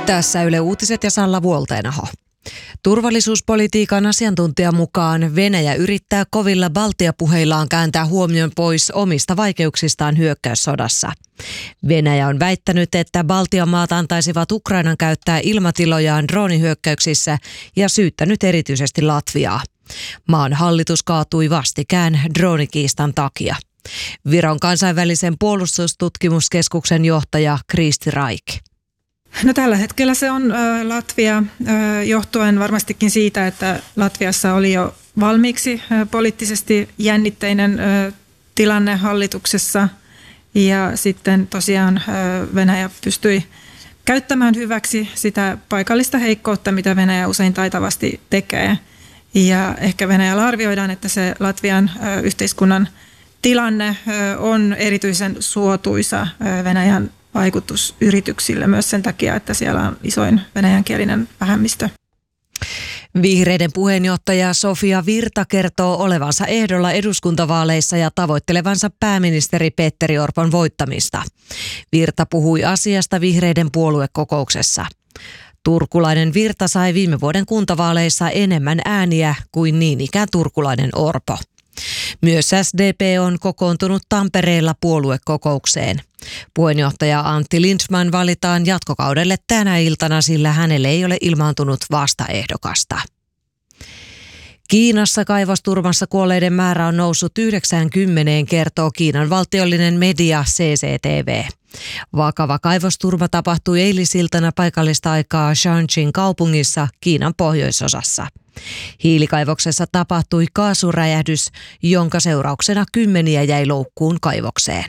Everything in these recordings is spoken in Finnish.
Tässä Yle Uutiset ja Salla Vuolteenaho. Turvallisuuspolitiikan asiantuntijan mukaan Venäjä yrittää kovilla Baltia-puheillaan kääntää huomion pois omista vaikeuksistaan hyökkäyssodassa. Venäjä on väittänyt, että Baltian maat antaisivat Ukrainan käyttää ilmatilojaan droonihyökkäyksissä ja syyttänyt erityisesti Latviaa. Maan hallitus kaatui vastikään droonikiistan takia. Viron kansainvälisen puolustustutkimuskeskuksen johtaja Kristi Raik. No, tällä hetkellä se on Latvia johtuen varmastikin siitä, että Latviassa oli jo valmiiksi poliittisesti jännitteinen tilanne hallituksessa ja sitten tosiaan Venäjä pystyi käyttämään hyväksi sitä paikallista heikkoutta, mitä Venäjä usein taitavasti tekee. Ja ehkä Venäjällä arvioidaan, että se Latvian yhteiskunnan tilanne on erityisen suotuisa Venäjän vaikutusyrityksille myös sen takia, että siellä on isoin venäjänkielinen vähemmistö. Vihreiden puheenjohtaja Sofia Virta kertoo olevansa ehdolla eduskuntavaaleissa ja tavoittelevansa pääministeri Petteri Orpon voittamista. Virta puhui asiasta vihreiden puoluekokouksessa. Turkulainen Virta sai viime vuoden kuntavaaleissa enemmän ääniä kuin niin ikään turkulainen Orpo. Myös SDP on kokoontunut Tampereella puoluekokoukseen. Puheenjohtaja Antti Lindman valitaan jatkokaudelle tänä iltana, sillä hänelle ei ole ilmaantunut vastaehdokasta. Kiinassa kaivosturmassa kuolleiden määrä on noussut 90, kertoo Kiinan valtiollinen media CCTV. Vakava kaivosturma tapahtui eilisiltana paikallista aikaa Shanxin kaupungissa Kiinan pohjoisosassa. Hiilikaivoksessa tapahtui kaasuräjähdys, jonka seurauksena kymmeniä jäi loukkuun kaivokseen.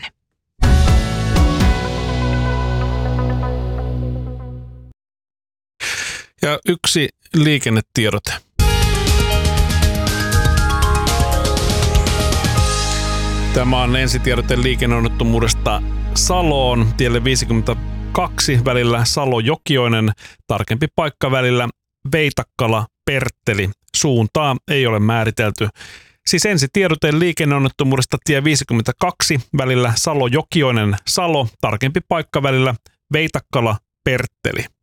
Ja yksi liikennetiedote. Tämä on ensitiedote liikenneonnettomuudesta Saloon, tielle 52 välillä Salo-Jokioinen, tarkempi paikka välillä Veitakkala-Pertteli. Suuntaa ei ole määritelty. Siis ensitiedote liikenneonnettomuudesta tie 52 välillä Salo-Jokioinen, Salo, tarkempi paikka välillä Veitakkala-Pertteli.